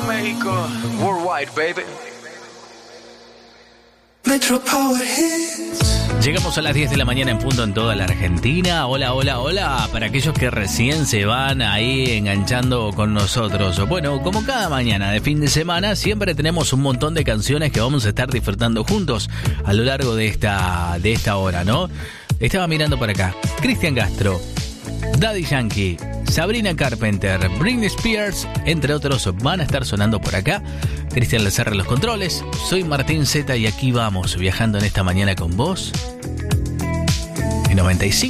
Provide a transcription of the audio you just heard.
México, worldwide, baby. Metro Power Hits. Llegamos a las 10 de la mañana en punto en toda la Argentina. Hola, hola, hola. Para aquellos que recién se van ahí enganchando con nosotros. Bueno, como cada mañana de fin de semana, siempre tenemos un montón de canciones que vamos a estar disfrutando juntos a lo largo de esta hora, ¿no? Estaba mirando por acá. Cristian Castro, Daddy Yankee, Sabrina Carpenter, Britney Spears, entre otros, van a estar sonando por acá. Cristian Lacerra en los controles. Soy Martín Zeta y aquí vamos, viajando en esta mañana con vos. En 95.